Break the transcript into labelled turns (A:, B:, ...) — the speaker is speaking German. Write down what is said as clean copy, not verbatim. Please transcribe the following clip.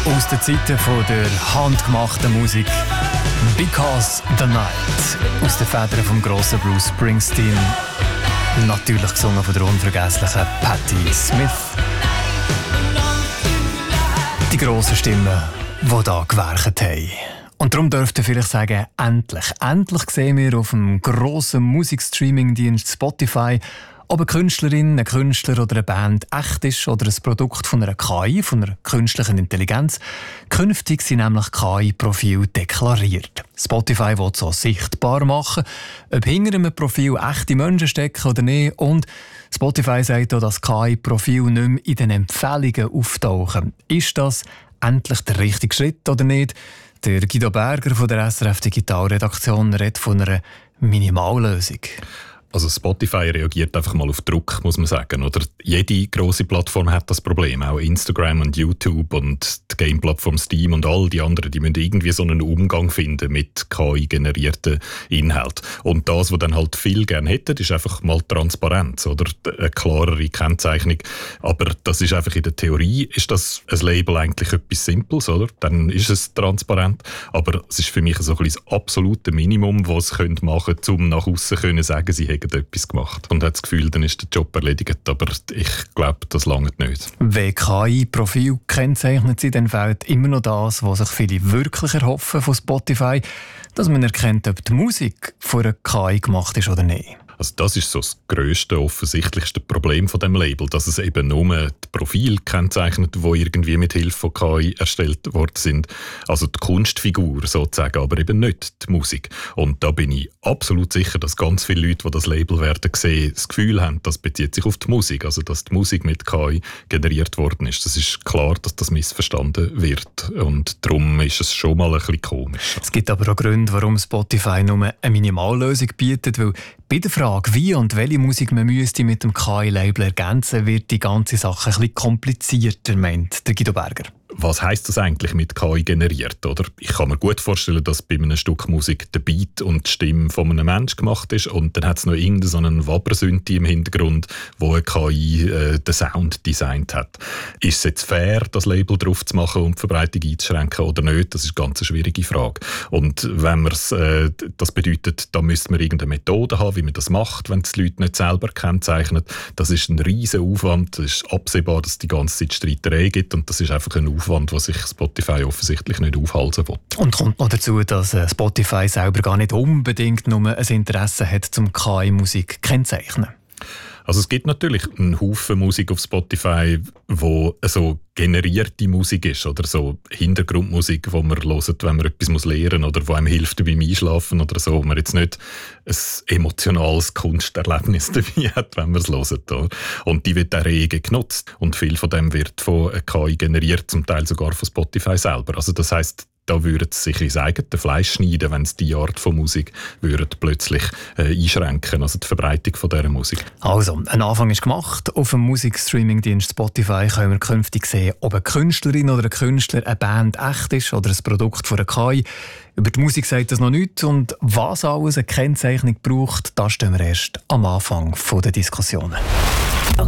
A: Aus den Zeiten von der handgemachten Musik. Because the Night. Aus den Federn vom grossen Bruce Springsteen. Natürlich gesungen von der unvergesslichen Patti Smith. Die grossen Stimmen, die da gewerkt haben. Und darum dürfte ich vielleicht sagen, endlich. Endlich sehen wir auf dem grossen Musikstreaming-Dienst Spotify, ob eine Künstlerin, ein Künstler oder eine Band echt ist oder ein Produkt von einer KI, von einer künstlichen Intelligenz. Künftig sind nämlich KI-Profile deklariert. Spotify will so sichtbar machen, ob hinter einem Profil echte Menschen stecken oder nicht. Und Spotify sagt auch, dass KI-Profile nicht mehr in den Empfehlungen auftauchen. Ist das endlich der richtige Schritt oder nicht? Der Guido Berger von der SRF Digitalredaktion redet von einer Minimallösung.
B: Also Spotify reagiert einfach mal auf Druck, muss man sagen. Oder jede grosse Plattform hat das Problem. Auch Instagram und YouTube und die Game-Plattform Steam und all die anderen, die müssen irgendwie so einen Umgang finden mit KI-generierten Inhalt. Und das, was dann halt viel gerne hätten, ist einfach mal Transparenz oder eine klarere Kennzeichnung. Aber das ist einfach in der Theorie, ist das ein Label eigentlich etwas Simples, oder? Dann ist es transparent. Aber es ist für mich so ein bisschen das absolute Minimum, was sie machen können, um nach aussen zu sagen, sie haben etwas gemacht und hat das Gefühl, dann ist der Job erledigt. Aber ich glaube, das langt nicht.
A: Wenn KI-Profil kennzeichnet sie, dann fehlt immer noch das, was sich viele wirklich erhoffen von Spotify, dass man erkennt, ob die Musik von einer KI gemacht ist oder nicht.
B: Also das ist so das grösste, offensichtlichste Problem von dem Label, dass es eben nur die Profile kennzeichnet, die irgendwie mit Hilfe von KI erstellt worden sind. Also die Kunstfigur sozusagen, aber eben nicht die Musik. Und da bin ich absolut sicher, dass ganz viele Leute, die das Label werden sehen, das Gefühl haben, das bezieht sich auf die Musik. Also dass die Musik mit KI generiert worden ist. Das ist klar, dass das missverstanden wird. Und darum ist es schon mal ein bisschen komisch.
A: Es gibt aber auch Gründe, warum Spotify nur eine Minimallösung bietet, weil bei der Frage, wie und welche Musik man müsste mit dem KI-Label ergänzen, wird die ganze Sache ein bisschen komplizierter, meint der Guido Berger.
B: Was heisst das eigentlich mit KI generiert? Oder? Ich kann mir gut vorstellen, dass bei einem Stück Musik der Beat und die Stimme von einem Menschen gemacht ist und dann hat es noch irgendeinen Wabbersynthi im Hintergrund, wo eine KI den Sound designt hat. Ist es jetzt fair, das Label drauf zu machen und die Verbreitung einzuschränken oder nicht? Das ist eine ganz schwierige Frage. Und wenn das bedeutet, da müsste man irgendeine Methode haben, wie man das macht, wenn es die Leute nicht selber kennzeichnen. Das ist ein riesen Aufwand. Es ist absehbar, dass es die ganze Zeit Streiterei gibt und das ist einfach ein Aufwand, was sich Spotify offensichtlich nicht aufhalten will.
A: Und kommt noch dazu, dass Spotify selber gar nicht unbedingt nur ein Interesse hat, zum KI-Musik kennzeichnen.
B: Also es gibt natürlich einen Haufen Musik auf Spotify, wo so generierte Musik ist oder so Hintergrundmusik, die man hört, wenn man etwas lernen muss oder wo einem hilft beim Einschlafen oder so, wo man jetzt nicht ein emotionales Kunsterlebnis dabei hat, wenn man es hört. Und die wird auch rege genutzt und viel von dem wird von KI generiert, zum Teil sogar von Spotify selber. Also das heisst, da würden sie sich ins eigene Fleisch schneiden, wenn sie diese Art von Musik plötzlich einschränken, also die Verbreitung von dieser Musik.
A: Also, ein Anfang ist gemacht. Auf dem Musikstreaming-Dienst Spotify können wir künftig sehen, ob eine Künstlerin oder ein Künstler eine Band echt ist oder ein Produkt von einer KI. Über die Musik sagt das noch nichts und was alles eine Kennzeichnung braucht, das stehen wir erst am Anfang der Diskussionen.